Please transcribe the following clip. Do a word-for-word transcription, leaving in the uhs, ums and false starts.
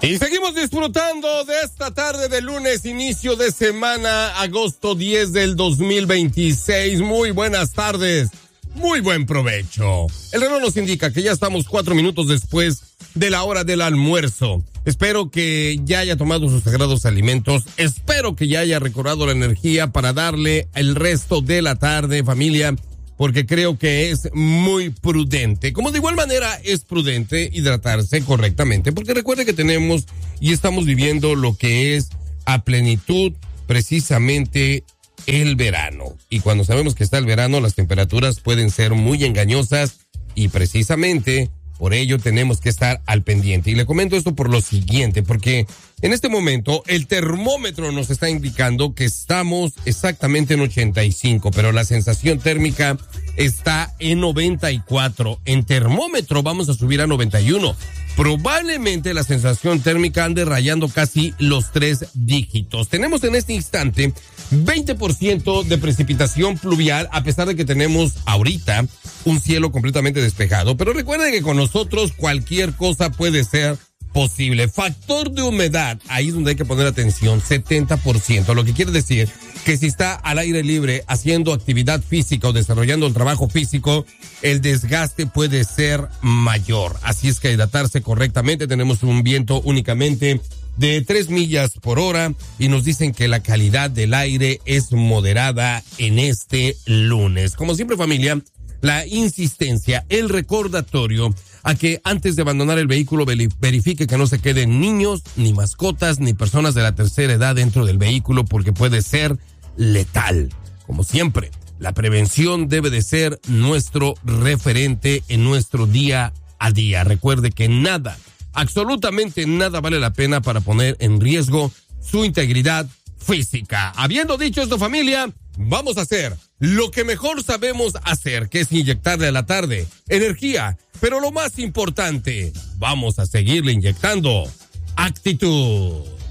Y seguimos disfrutando de esta tarde de lunes, inicio de semana, agosto diez del dos mil veintiséis. Muy buenas tardes, muy buen provecho. El reloj nos indica que ya estamos cuatro minutos después de la hora del almuerzo. Espero que ya haya tomado sus sagrados alimentos. Espero que ya haya recobrado la energía para darle el resto de la tarde, familia, porque creo que es muy prudente. Como de igual manera es prudente hidratarse correctamente, porque recuerde que tenemos y estamos viviendo lo que es a plenitud precisamente el verano. Y cuando sabemos que está el verano, las temperaturas pueden ser muy engañosas y precisamente por ello tenemos que estar al pendiente. Y le comento esto por lo siguiente, porque en este momento el termómetro nos está indicando que estamos exactamente en ochenta y cinco, pero la sensación térmica está en noventa y cuatro. En termómetro vamos a subir a noventa y uno. Probablemente la sensación térmica ande rayando casi los tres dígitos. Tenemos en este instante veinte por ciento de precipitación pluvial, a pesar de que tenemos ahorita un cielo completamente despejado. Pero recuerden que con nosotros cualquier cosa puede ser posible. Factor de humedad, ahí es donde hay que poner atención, setenta por ciento, lo que quiere decir que si está al aire libre haciendo actividad física o desarrollando el trabajo físico, el desgaste puede ser mayor. Así es que hidratarse correctamente. Tenemos un viento únicamente de tres millas por hora y nos dicen que la calidad del aire es moderada en este lunes. Como siempre, familia, la insistencia, el recordatorio a que antes de abandonar el vehículo verifique que no se queden niños, ni mascotas, ni personas de la tercera edad dentro del vehículo, porque puede ser letal. Como siempre, la prevención debe de ser nuestro referente en nuestro día a día. Recuerde que nada, absolutamente nada vale la pena para poner en riesgo su integridad física. Habiendo dicho esto, familia, vamos a hacer lo que mejor sabemos hacer, que es inyectarle a la tarde energía, pero lo más importante, vamos a seguirle inyectando actitud.